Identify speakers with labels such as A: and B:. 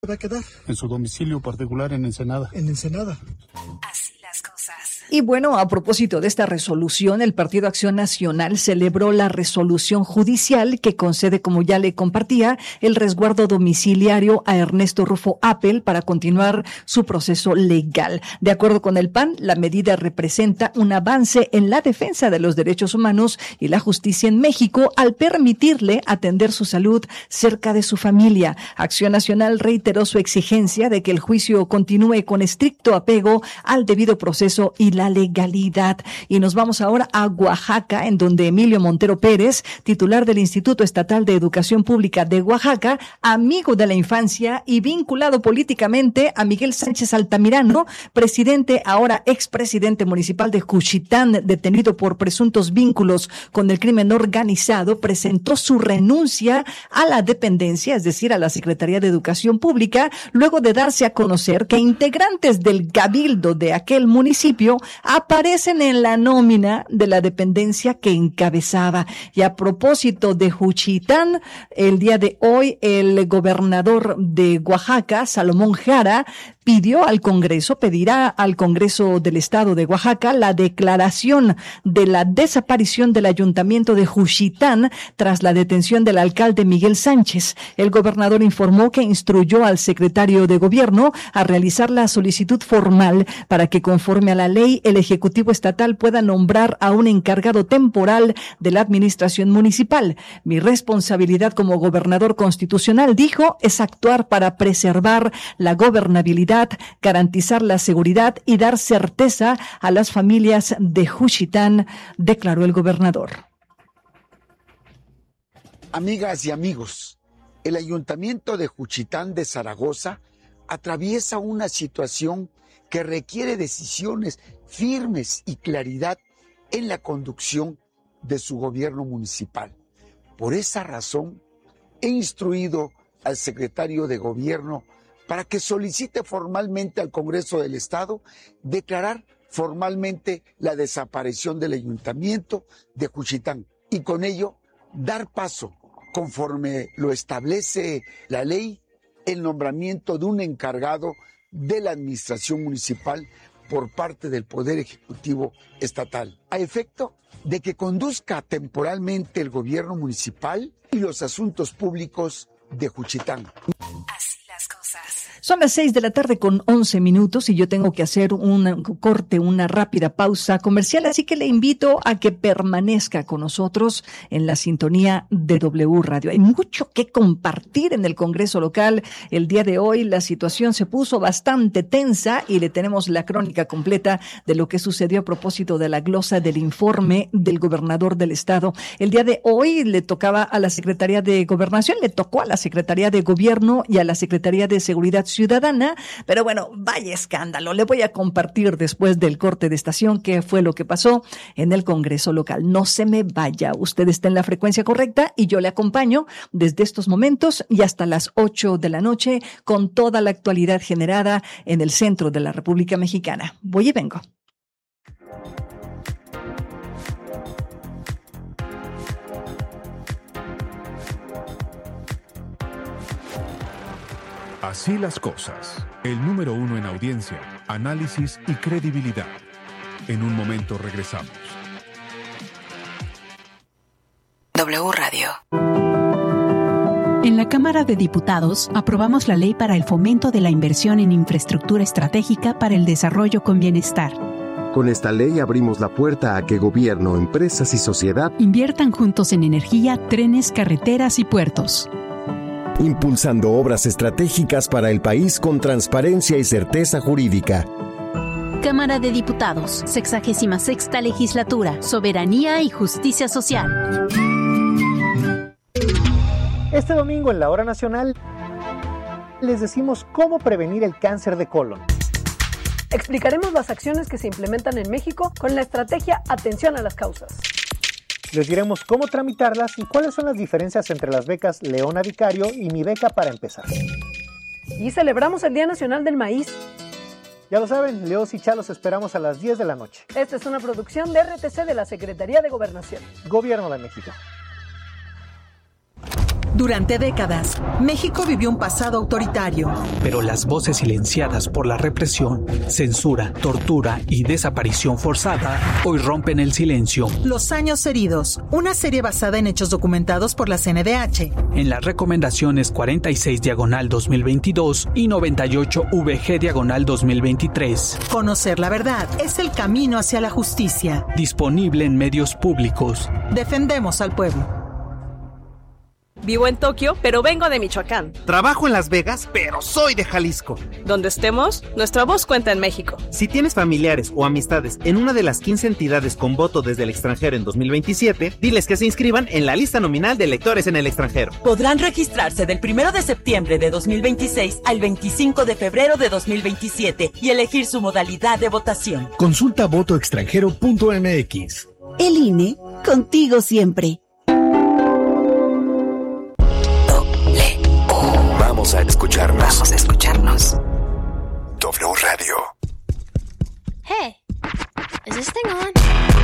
A: va a quedar?
B: En su domicilio particular en Ensenada.
A: En Ensenada.
C: Así las cosas. Y bueno, a propósito de esta resolución, el Partido Acción Nacional celebró la resolución judicial que concede, como ya le compartía, el resguardo domiciliario a Ernesto Rufo Appel para continuar su proceso legal. De acuerdo con el PAN, la medida representa un avance en la defensa de los derechos humanos y la justicia en México al permitirle atender su salud cerca de su familia. Acción Nacional reiteró su exigencia de que el juicio continúe con estricto apego al debido proceso y la legalidad. Y nos vamos ahora a Oaxaca, en donde Emilio Montero Pérez, titular del Instituto Estatal de Educación Pública de Oaxaca, amigo de la infancia y vinculado políticamente a Miguel Sánchez Altamirano, presidente, ahora expresidente municipal de Juchitán, detenido por presuntos vínculos con el crimen organizado, presentó su renuncia a la dependencia, es decir, a la Secretaría de Educación Pública, luego de darse a conocer que integrantes del cabildo de aquel municipio aparecen en la nómina de la dependencia que encabezaba. Y a propósito de Juchitán, el día de hoy el gobernador de Oaxaca, Salomón Jara, pedirá al Congreso del Estado de Oaxaca la declaración de la desaparición del ayuntamiento de Juchitán tras la detención del alcalde Miguel Sánchez. El gobernador informó que instruyó al secretario de Gobierno a realizar la solicitud formal para que, conforme a la ley, el Ejecutivo Estatal pueda nombrar a un encargado temporal de la administración municipal. Mi responsabilidad como gobernador constitucional, dijo, es actuar para preservar la gobernabilidad, garantizar la seguridad y dar certeza a las familias de Juchitán, declaró el gobernador.
D: Amigas y amigos, el Ayuntamiento de Juchitán de Zaragoza atraviesa una situación que requiere decisiones firmes y claridad en la conducción de su gobierno municipal. Por esa razón, he instruido al secretario de Gobierno para que solicite formalmente al Congreso del Estado declarar formalmente la desaparición del Ayuntamiento de Juchitán y con ello dar paso, conforme lo establece la ley, el nombramiento de un encargado de la administración municipal por parte del Poder Ejecutivo Estatal, a efecto de que conduzca temporalmente el gobierno municipal y los asuntos públicos de Juchitán.
C: Así las cosas. Son las 6:11 y yo tengo que hacer un corte, una rápida pausa comercial, así que le invito a que permanezca con nosotros en la sintonía de W Radio. Hay mucho que compartir en el Congreso local. El día de hoy la situación se puso bastante tensa y le tenemos la crónica completa de lo que sucedió a propósito de la glosa del informe del gobernador del estado. El día de hoy le tocaba a la Secretaría de Gobernación, le tocó a la Secretaría de Gobierno y a la Secretaría de Seguridad Ciudadana, pero bueno, vaya escándalo. Le voy a compartir después del corte de estación qué fue lo que pasó en el Congreso local. No se me vaya, usted está en la frecuencia correcta y yo le acompaño desde estos momentos y hasta las 8 de la noche con toda la actualidad generada en el centro de la República Mexicana. Voy y vengo.
E: Así las cosas. El número 1 en audiencia, análisis y credibilidad. En un momento regresamos.
C: W Radio.
F: En la Cámara de Diputados aprobamos la Ley para el Fomento de la Inversión en Infraestructura Estratégica para el Desarrollo con Bienestar.
G: Con esta ley abrimos la puerta a que gobierno, empresas y sociedad
F: inviertan juntos en energía, trenes, carreteras y puertos,
G: impulsando obras estratégicas para el país con transparencia y certeza jurídica.
H: Cámara de Diputados, 66ª Legislatura, Soberanía y Justicia Social.
I: Este domingo en la Hora Nacional les decimos cómo prevenir el cáncer de colon.
J: Explicaremos las acciones que se implementan en México con la estrategia Atención a las Causas.
I: Les diremos cómo tramitarlas y cuáles son las diferencias entre las becas Leona Vicario y Mi Beca para Empezar.
J: Y celebramos el Día Nacional del Maíz.
I: Ya lo saben, Leos y Chalos esperamos a las 10 de la noche.
J: Esta es una producción de RTC de la Secretaría de Gobernación.
I: Gobierno de México.
A: Durante décadas, México vivió un pasado autoritario.
K: Pero las voces silenciadas por la represión, censura, tortura y desaparición forzada hoy rompen el silencio.
A: Los años heridos, una serie basada en hechos documentados por la CNDH.
K: En las recomendaciones 46/2022 y 98/VG/2023.
A: Conocer la verdad es el camino hacia la justicia.
K: Disponible en medios públicos.
A: Defendemos al pueblo.
L: Vivo en Tokio, pero vengo de Michoacán.
M: Trabajo en Las Vegas, pero soy de Jalisco.
L: Donde estemos, nuestra voz cuenta en México.
M: Si tienes familiares o amistades en una de las 15 entidades con voto desde el extranjero en 2027, diles que se inscriban en la lista nominal de electores en el extranjero.
N: Podrán registrarse del 1 de septiembre de 2026 al 25 de febrero de 2027 y elegir su modalidad de votación.
O: Consulta votoextranjero.mx.
P: El INE, contigo siempre.
Q: Vamos a escucharnos. W Radio.
R: Hey, is this thing on?